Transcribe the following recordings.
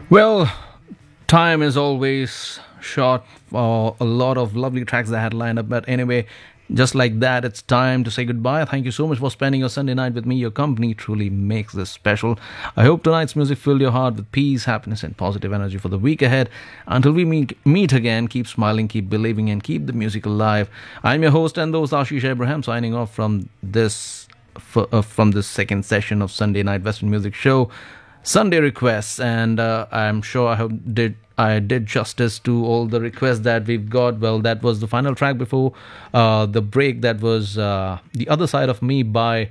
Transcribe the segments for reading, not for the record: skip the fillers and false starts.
Well, time is always short for a lot of lovely tracks that I had lined up. But anyway, just like that, it's time to say goodbye. Thank you so much for spending your Sunday night with me. Your company truly makes this special. I hope tonight's music filled your heart with peace, happiness, and positive energy for the week ahead. Until we meet again, keep smiling, keep believing, and keep the music alive. I'm your host and host Ashish Abraham, signing off from this second session of Sunday Night Western Music Show. Sunday requests, and I'm sure I did justice to all the requests that we've got. Well, that was the final track before the break. That was "The Other Side of Me" by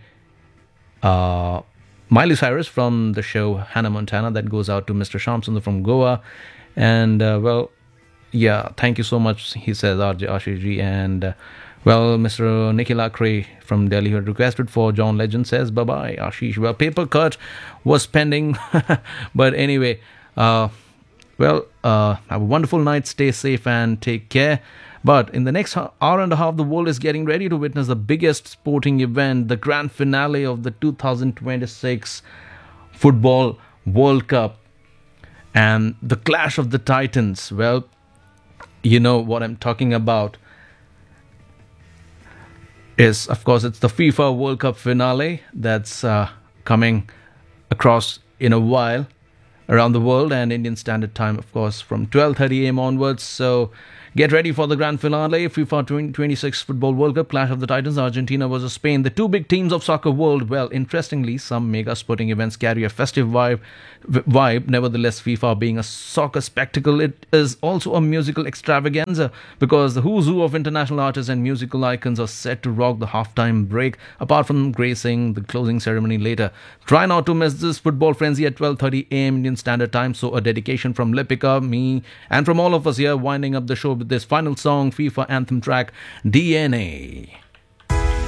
Miley Cyrus from the show Hannah Montana. That goes out to Mr. Shamsundar from Goa, and yeah, thank you so much. He says RJ Ashiji and. Mr. Nikhil Akre from Delhi who had requested for John Legend says bye bye Ashish. Well, paper cut was pending, but anyway, have a wonderful night. Stay safe and take care. But in the next hour and a half, the world is getting ready to witness the biggest sporting event, the grand finale of the 2026 Football World Cup, and the clash of the Titans. Well, you know what I'm talking about. Is of course it's the FIFA World Cup finale that's coming across in a while around the world, and Indian Standard Time, of course, from 12:30 a.m. onwards. So get ready for the grand finale. FIFA 2026 Football World Cup, Clash of the Titans, Argentina versus Spain, the two big teams of soccer world. Well, interestingly, some mega sporting events carry a festive vibe. Nevertheless, FIFA being a soccer spectacle, it is also a musical extravaganza because the who's who of international artists and musical icons are set to rock the halftime break, apart from gracing the closing ceremony later. Try not to miss this football frenzy at 12:30 a.m. Indian Standard Time. So a dedication from Lipika, me, and from all of us here, winding up the show with this final song, FIFA anthem track, DNA.